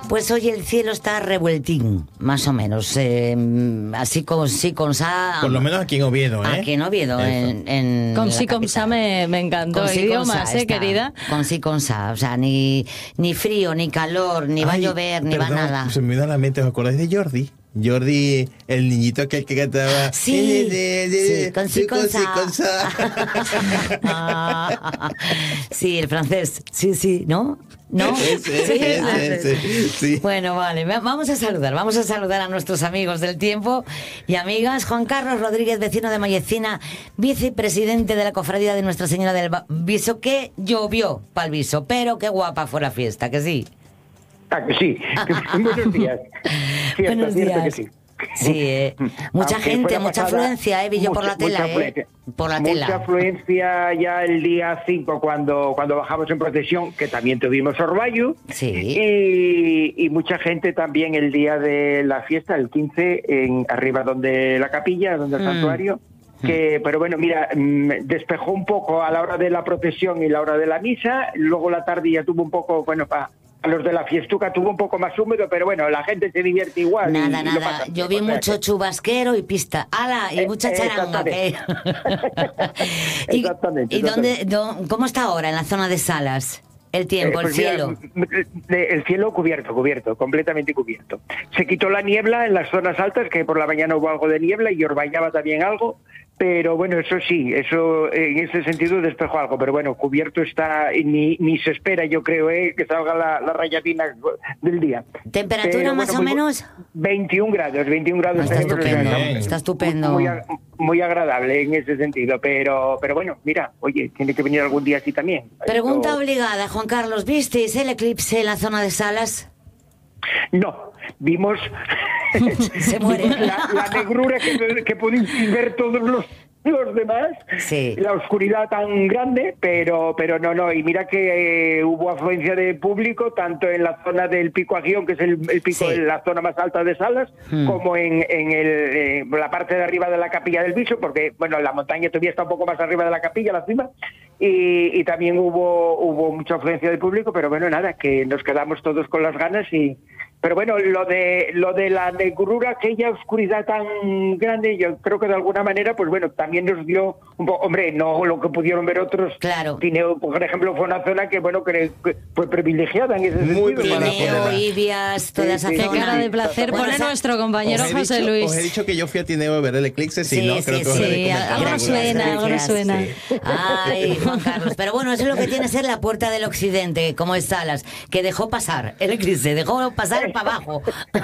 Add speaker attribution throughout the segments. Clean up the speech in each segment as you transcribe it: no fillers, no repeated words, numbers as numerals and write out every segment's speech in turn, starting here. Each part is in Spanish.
Speaker 1: Pues hoy el cielo está revueltín, más o menos. Así con sí, con sa.
Speaker 2: Por lo menos aquí en Oviedo, ¿eh?
Speaker 1: Aquí en Oviedo,
Speaker 3: con sí, con sa me encantó.
Speaker 1: Con sí,
Speaker 3: idiomas, querida.
Speaker 1: Con sí, con sa. O sea, ni frío, ni calor, ni va a llover, ni va nada.
Speaker 2: Se me da la mente, ¿os acordáis de Jordi? Jordi, el niñito que cantaba.
Speaker 1: Sí, con sí, con sa. Sí, el francés. Sí, ¿no? ¿No?
Speaker 2: Sí.
Speaker 1: Bueno, vale, vamos a saludar a nuestros amigos del tiempo y amigas. Juan Carlos Rodríguez, vecino de Mallecina, vicepresidente de la Cofradía de Nuestra Señora del Viso, que llovió para el Viso, pero qué guapa fue la fiesta, que sí.
Speaker 4: Que sí. Buenos días.
Speaker 1: Buenos días.
Speaker 4: Que sí.
Speaker 1: Sí, mucha gente, mucha afluencia, vi yo por la tela, por la tela.
Speaker 4: Mucha afluencia ya el día 5 cuando bajamos en procesión, que también tuvimos Orballo,
Speaker 1: sí.
Speaker 4: y mucha gente también el día de la fiesta, el 15, arriba donde la capilla, donde el santuario. Pero bueno, mira, despejó un poco a la hora de la procesión y la hora de la misa, luego la tarde ya tuvo un poco, a los de la fiestuca tuvo un poco más húmedo, pero bueno, la gente se divierte igual.
Speaker 1: Nada. Yo vi mucho chubasquero y pista. ¡Hala! Y mucha charanga.
Speaker 4: Exactamente.
Speaker 1: ¿Y cómo está ahora en la zona de Salas? El tiempo, el cielo.
Speaker 4: Mira, el cielo cubierto, completamente cubierto. Se quitó la niebla en las zonas altas, que por la mañana hubo algo de niebla y orbañaba también algo. Pero bueno, eso sí, en ese sentido despejó algo, pero bueno, cubierto está y ni se espera, yo creo, que salga la raya fina del día.
Speaker 1: ¿Temperatura más o menos?
Speaker 4: 21 grados.
Speaker 1: Está estupendo.
Speaker 4: Muy agradable en ese sentido, pero bueno, mira, oye, tiene que venir algún día así también.
Speaker 1: Pregunta obligada, Juan Carlos, ¿visteis el eclipse en la zona de Salas?
Speaker 4: No, vimos
Speaker 1: se muere
Speaker 4: la negrura que podéis ver todos los demás,
Speaker 1: sí.
Speaker 4: La oscuridad tan grande, pero no, y mira que hubo afluencia de público tanto en la zona del Pico Aguión, que es el pico,
Speaker 1: sí.
Speaker 4: la zona más alta de Salas, como en la parte de arriba de la capilla del Viso, porque bueno, la montaña todavía está un poco más arriba de la capilla, la cima, y también hubo mucha afluencia de público, pero bueno, nada, que nos quedamos todos con las ganas pero bueno, lo de la negrura, aquella oscuridad tan grande, yo creo que de alguna manera, pues bueno, también nos dio un poco, hombre, no lo que pudieron ver otros.
Speaker 1: Claro.
Speaker 4: Tineo, por ejemplo, fue una zona que, bueno, que fue privilegiada en ese sentido.
Speaker 1: Tineo, Ibias, toda esa zona.
Speaker 3: Qué cara de placer pone nuestro compañero José Luis.
Speaker 2: Os he dicho que yo fui a Tineo a ver el eclipse, creo que
Speaker 3: sí, algo me suena.
Speaker 1: Ay, Juan Carlos, pero bueno, eso es lo que tiene ser la puerta del occidente, como es Salas, que dejó pasar el eclipse, dejó pasar para abajo.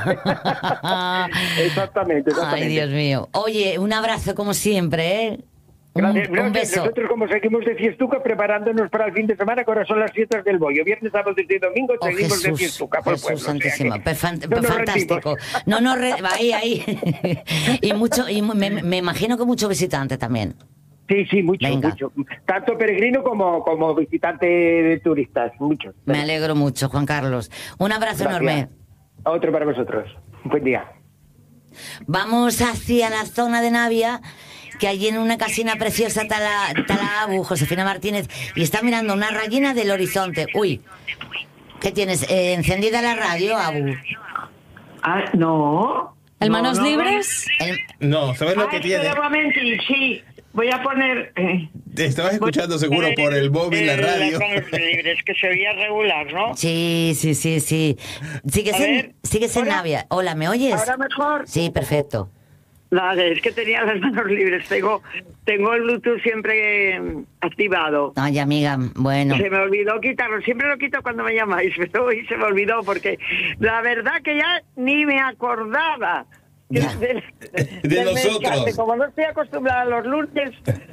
Speaker 4: Exactamente.
Speaker 1: Ay, Dios mío. Oye, un abrazo como siempre, ¿eh? Un beso.
Speaker 4: Nosotros como seguimos de fiestuca preparándonos para el fin de semana, que ahora son las fiestas del bollo. Viernes, sábado y domingo seguimos de fiestuca por
Speaker 1: Jesús
Speaker 4: pueblo.
Speaker 1: Santísimo, fantástico. Ahí. y me imagino que mucho visitante también.
Speaker 4: Sí, mucho. Tanto peregrino como visitante de turistas, mucho.
Speaker 1: Me alegro mucho, Juan Carlos. Un abrazo enorme.
Speaker 4: Otro para vosotros. Buen día.
Speaker 1: Vamos hacia la zona de Navia, que allí en una casina preciosa está la Abu, Josefina Martínez, y está mirando una rayina del horizonte. Uy, ¿qué tienes? ¿Encendida la radio, Abu?
Speaker 5: No.
Speaker 3: ¿El manos libres?
Speaker 2: No, ¿sabes lo que tiene?
Speaker 5: Espera un momentín, sí. Voy a poner...
Speaker 2: Te estabas escuchando seguro por el móvil, la radio.
Speaker 5: Manos libres, que se veía regular, ¿no?
Speaker 1: Sí. Sigues en Navia. Hola, ¿me oyes?
Speaker 5: ¿Ahora mejor?
Speaker 1: Sí, perfecto.
Speaker 5: Vale, es que tenía las manos libres. Tengo el Bluetooth siempre activado.
Speaker 1: Ay, amiga, bueno.
Speaker 5: Se me olvidó quitarlo. Siempre lo quito cuando me llamáis, pero hoy se me olvidó porque la verdad que ya ni me acordaba.
Speaker 2: De nosotros.
Speaker 5: Como no estoy acostumbrada a los lunes.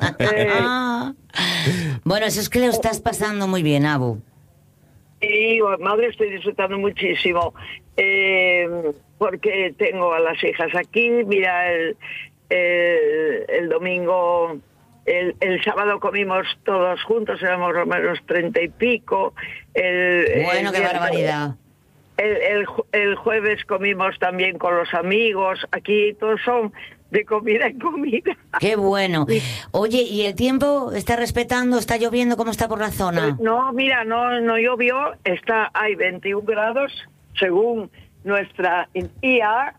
Speaker 1: Bueno, eso es que lo estás pasando muy bien, Abu.
Speaker 5: Sí, madre, estoy disfrutando muchísimo. Porque tengo a las hijas aquí. Mira, el domingo, el sábado comimos todos juntos, éramos lo menos 30 y pico.
Speaker 1: Bueno, qué barbaridad.
Speaker 5: El jueves comimos también con los amigos. Aquí todos son de comida en comida.
Speaker 1: Qué bueno. Oye, ¿y el tiempo está respetando? ¿Está lloviendo? ¿Cómo está por la zona?
Speaker 5: No, mira, no llovió. Hay 21 grados. según nuestra IA.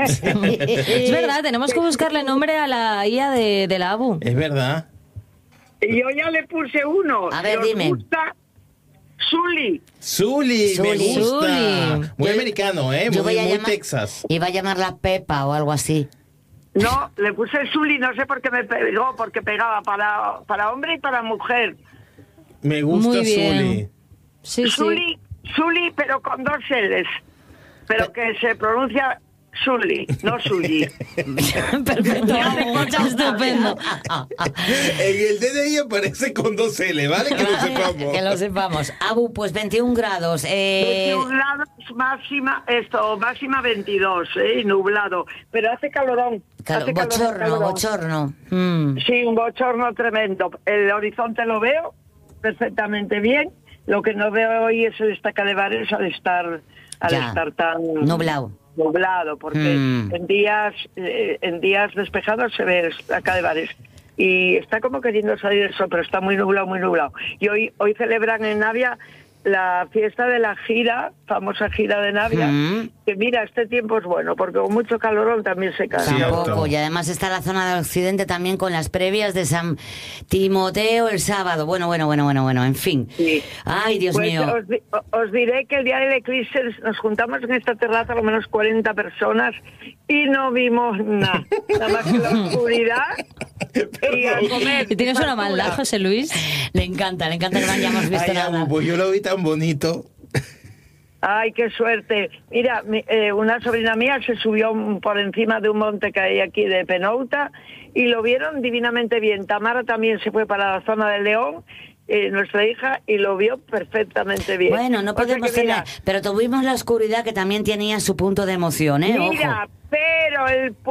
Speaker 3: Es verdad, tenemos que buscarle nombre a la IA de la ABU.
Speaker 2: Es verdad.
Speaker 5: Yo ya le puse uno.
Speaker 1: A ver,
Speaker 5: ¿Os
Speaker 1: dime.
Speaker 5: gusta? Zully.
Speaker 2: Zully, me
Speaker 1: Zully.
Speaker 2: gusta.
Speaker 3: Zully.
Speaker 2: Muy
Speaker 1: Yo-
Speaker 2: americano,
Speaker 1: yo
Speaker 2: muy,
Speaker 1: voy a
Speaker 2: muy
Speaker 1: llamar-
Speaker 2: Texas.
Speaker 1: Iba a llamarla Pepa o algo así.
Speaker 5: No, le puse Zully, no sé por qué me pegó, porque pegaba para hombre y para mujer.
Speaker 2: Me gusta
Speaker 3: Muy bien.
Speaker 2: Zully.
Speaker 3: Sí, sí.
Speaker 5: Zully, pero con 2 L's. Pero que se pronuncia Zully, no Zully.
Speaker 3: Perfecto, estupendo.
Speaker 2: En el DNI aparece con 2 L, ¿vale? Que lo sepamos.
Speaker 1: Que lo sepamos. Abu, pues 21 grados.
Speaker 5: 21 grados máxima 22, y nublado. Pero hace calorón. Hace calorón.
Speaker 1: Bochorno. Mm.
Speaker 5: Sí, un bochorno tremendo. El horizonte lo veo perfectamente bien. Lo que no veo hoy es el Estaca de Bares al estar tan nublado, porque en días despejados se ve el Estaca de Bares. Y está como queriendo salir el sol, pero está muy nublado, muy nublado. Y hoy celebran en Navia la fiesta de la famosa gira de Navia, que mira, este tiempo es bueno, porque con mucho calorón también se cansa.
Speaker 1: Tampoco, y además está la zona del occidente también con las previas de San Timoteo el sábado. Bueno, en fin.
Speaker 5: Sí.
Speaker 1: Ay, Dios
Speaker 5: Pues
Speaker 1: mío.
Speaker 5: os diré que el día del eclipse nos juntamos en esta terraza, a lo menos 40 personas, y no vimos nada más que la oscuridad y a comer.
Speaker 3: Y tienes una maldad, José Luis.
Speaker 1: Le encanta que no hayamos visto
Speaker 2: Ay,
Speaker 1: nada.
Speaker 2: Abu, pues yo lo vi tan bonito.
Speaker 5: Ay, qué suerte. Mira, una sobrina mía se subió por encima de un monte que hay aquí de Penouta y lo vieron divinamente bien. Tamara también se fue para la zona del León, nuestra hija, y lo vio perfectamente bien.
Speaker 1: Bueno, no
Speaker 5: O sea
Speaker 1: podemos
Speaker 5: que
Speaker 1: tener,
Speaker 5: mira,
Speaker 1: pero tuvimos la oscuridad que también tenía su punto de emoción, ¿eh?
Speaker 5: mira,
Speaker 1: Ojo.
Speaker 5: pero el